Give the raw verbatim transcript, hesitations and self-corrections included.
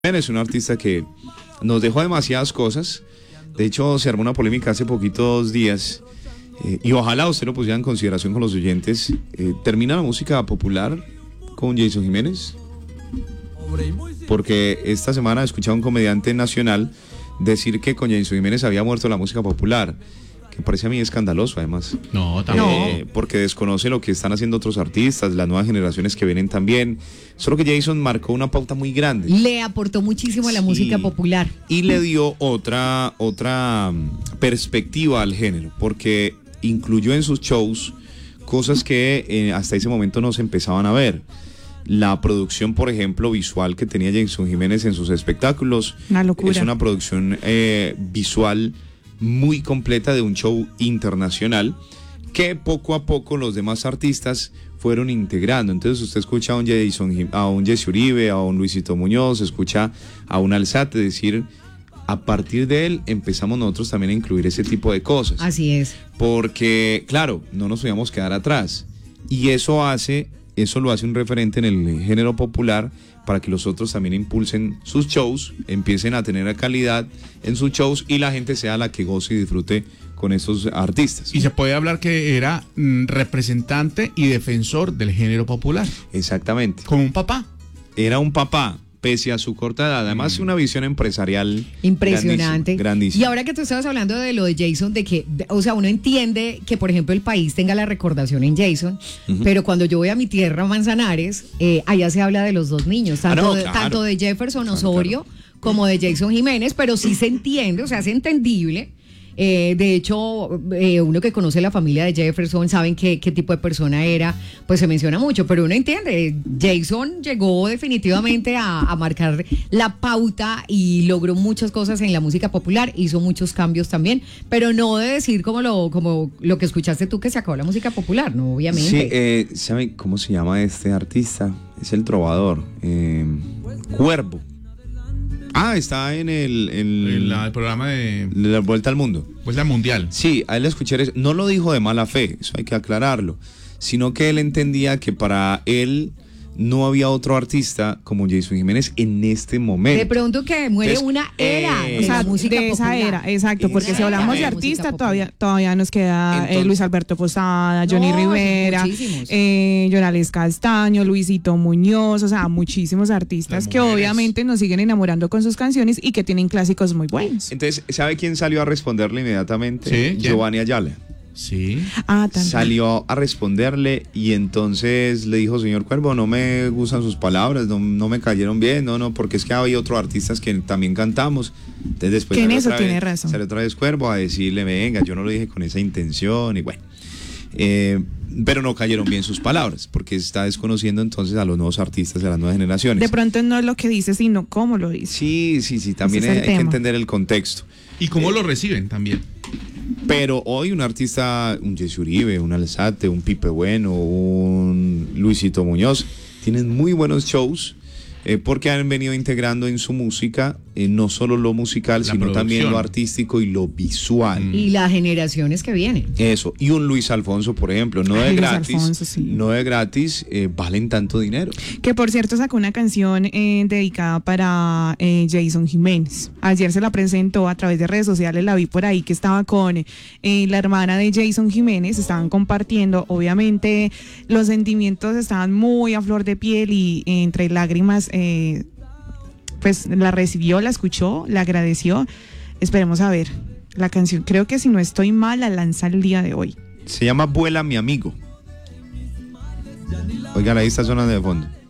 Es un artista que nos dejó demasiadas cosas. De hecho, se armó una polémica hace poquitos días eh, y ojalá usted lo pusiera en consideración con los oyentes. Eh, ¿Termina la música popular con Jason Jiménez? Porque esta semana he escuchado a un comediante nacional decir que con Jason Jiménez había muerto la música popular, que parece a mí escandaloso además. No, tampoco. Eh, porque desconoce lo que están haciendo otros artistas, las nuevas generaciones que vienen también. Solo que Jason marcó una pauta muy grande. Le aportó muchísimo a la sí. música popular. Y le dio otra, otra perspectiva al género, porque incluyó en sus shows cosas que eh, hasta ese momento no se empezaban a ver. La producción, por ejemplo, visual que tenía Jason Jiménez en sus espectáculos. Una locura. Es una producción eh, visual muy completa de un show internacional que poco a poco los demás artistas fueron integrando. Entonces usted escucha a un Jason, a un Jesse Uribe, a un Luisito Muñoz, escucha a un Alzate decir, a partir de él empezamos nosotros también a incluir ese tipo de cosas. Así es. Porque, claro, no nos podíamos quedar atrás. Y eso hace, eso lo hace un referente en el género popular para que los otros también impulsen sus shows, empiecen a tener calidad en sus shows y la gente sea la que goce y disfrute con estos artistas. Y se puede hablar que era mm, representante y defensor del género popular. Exactamente. Como un papá. Era un papá, pese a su corta edad. Además, mm. una visión empresarial impresionante. Grandísima, grandísima. Y ahora que tú estabas hablando de lo de Jason, de que, o sea, uno entiende que, por ejemplo, el país tenga la recordación en Jason, uh-huh. pero cuando yo voy a mi tierra, Manzanares, eh, allá se habla de los dos niños, tanto, ah, no, claro. de, tanto de Jefferson claro, Osorio claro. como de Jason Jiménez, pero sí se entiende, o sea, es entendible. Eh, de hecho, eh, uno que conoce la familia de Jefferson, saben qué, qué tipo de persona era, pues se menciona mucho, pero uno entiende, Jason llegó definitivamente a, a marcar la pauta y logró muchas cosas en la música popular, hizo muchos cambios también, pero no de decir como lo, como lo que escuchaste tú que se acabó la música popular, no, obviamente. Sí, eh, ¿sabe cómo se llama este artista? Es el trovador, eh, Cuervo. Ah, está en el, en el, la, el programa de la Vuelta al Mundo. Vuelta al Mundial. Sí, a él escuché, no lo dijo de mala fe, eso hay que aclararlo, sino que él entendía que para él no había otro artista como Jason Jiménez en este momento. De pronto que muere Entonces, una era eh, de, o sea, música de esa popular. Era, exacto, porque si hablamos de artista todavía todavía nos queda Entonces, eh, Luis Alberto Posada, Johnny no, Rivera, eh, Jonales Castaño, Luisito Muñoz, o sea, muchísimos artistas que obviamente nos siguen enamorando con sus canciones y que tienen clásicos muy buenos. Entonces, ¿sabe quién salió a responderle inmediatamente? ¿Sí? Giovanni Ayala. Sí. Ah, salió a responderle y entonces le dijo, señor Cuervo, no me gustan sus palabras, no, no me cayeron bien, no, no, porque es que hay otros artistas que también cantamos. Entonces después que en eso otra tiene vez, razón. Salió otra vez Cuervo a decirle, venga, yo no lo dije con esa intención y bueno. Eh, pero no cayeron bien sus palabras, porque está desconociendo entonces a los nuevos artistas de las nuevas generaciones. De pronto no es lo que dice, sino cómo lo dice. Sí, sí, sí, también hay, hay que entender el contexto. Y cómo eh, lo reciben también. Pero hoy un artista, un Jesse Uribe, un Alzate, un Pipe Bueno, un Luisito Muñoz, tienen muy buenos shows eh, porque han venido integrando en su música eh, no solo lo musical, La sino producción. también lo artístico y lo visual. Mm. Y las generaciones que vienen. Eso, y un Luis Alfonso, por ejemplo, no Ay, de Luis gratis, Alfonso, sí. no de gratis, eh, valen tanto dinero. Que por cierto sacó una canción eh, dedicada para eh, Jason Jiménez. Ayer se la presentó a través de redes sociales, la vi por ahí que estaba con eh, la hermana de Jason Jiménez, estaban compartiendo, obviamente los sentimientos estaban muy a flor de piel y eh, entre lágrimas eh, pues la recibió, la escuchó, la agradeció. Esperemos a ver la canción, creo que si no estoy mal la lanza el día de hoy. Se llama Vuela mi amigo. Oigan, ahí está sonando de fondo.